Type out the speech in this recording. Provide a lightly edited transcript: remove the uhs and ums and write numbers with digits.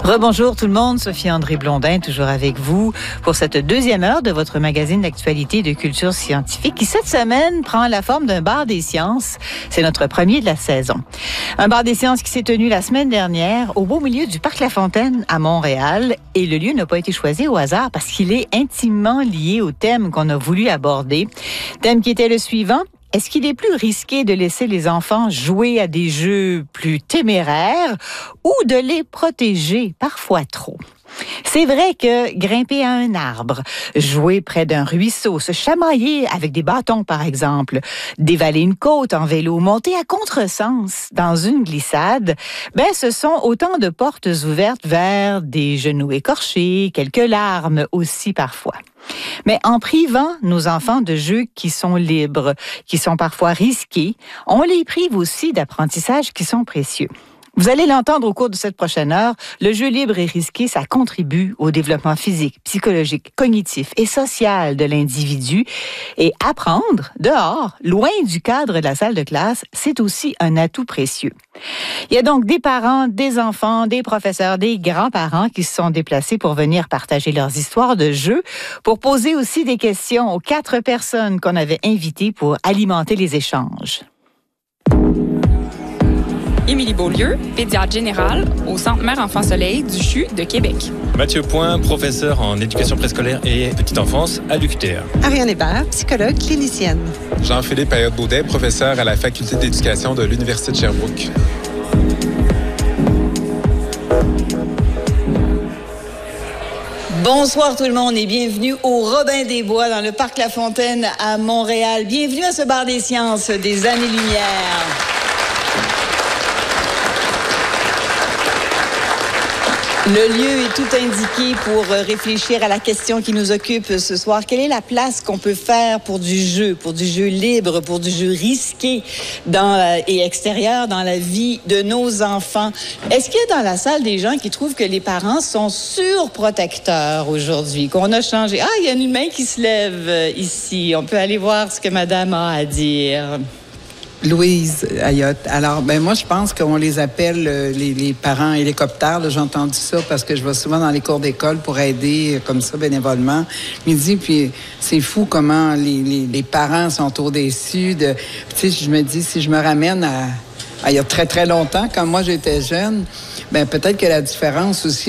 Rebonjour tout le monde, Sophie-André Blondin, toujours avec vous pour cette deuxième heure de votre magazine d'actualité et de culture scientifique qui, cette semaine, prend la forme d'un bar des sciences. C'est notre premier de la saison. Un bar des sciences qui s'est tenu la semaine dernière au beau milieu du Parc La Fontaine à Montréal. Et le lieu n'a pas été choisi au hasard parce qu'il est intimement lié au thème qu'on a voulu aborder. Thème qui était le suivant. Est-ce qu'il est plus risqué de laisser les enfants jouer à des jeux plus téméraires ou de les protéger parfois trop? C'est vrai que grimper à un arbre, jouer près d'un ruisseau, se chamailler avec des bâtons par exemple, dévaler une côte en vélo, monter à contresens dans une glissade, ce sont autant de portes ouvertes vers des genoux écorchés, quelques larmes aussi parfois. Mais en privant nos enfants de jeux qui sont libres, qui sont parfois risqués, on les prive aussi d'apprentissages qui sont précieux. Vous allez l'entendre au cours de cette prochaine heure, le jeu libre et risqué, ça contribue au développement physique, psychologique, cognitif et social de l'individu. Et apprendre dehors, loin du cadre de la salle de classe, c'est aussi un atout précieux. Il y a donc des parents, des enfants, des professeurs, des grands-parents qui se sont déplacés pour venir partager leurs histoires de jeux, pour poser aussi des questions aux 4 personnes qu'on avait invitées pour alimenter les échanges. Émilie Beaulieu, pédiatre générale au Centre Mère Enfant Soleil du CHU de Québec. Mathieu Point, professeur en éducation préscolaire et petite enfance à l'UQTR. Ariane Hébert, psychologue clinicienne. Jean-Philippe Ayotte-Baudet, professeur à la faculté d'éducation de l'Université de Sherbrooke. Bonsoir tout le monde et bienvenue au Robin des Bois dans le Parc La Fontaine à Montréal. Bienvenue à ce bar des sciences des années-lumière. Le lieu est tout indiqué pour réfléchir à la question qui nous occupe ce soir. Quelle est la place qu'on peut faire pour du jeu libre, pour du jeu risqué et extérieur dans la vie de nos enfants? Est-ce qu'il y a dans la salle des gens qui trouvent que les parents sont surprotecteurs aujourd'hui, qu'on a changé? Ah, il y a une main qui se lève ici. On peut aller voir ce que madame a à dire. Louise Ayotte. Alors, moi, je pense qu'on les appelle les parents hélicoptères. Là, j'ai entendu ça parce que je vais souvent dans les cours d'école pour aider comme ça bénévolement. Je me dis, puis c'est fou comment les parents sont trop déçus. Tu sais, je me dis, si je me ramène à il y a très, très longtemps, quand moi j'étais jeune, peut-être que la différence aussi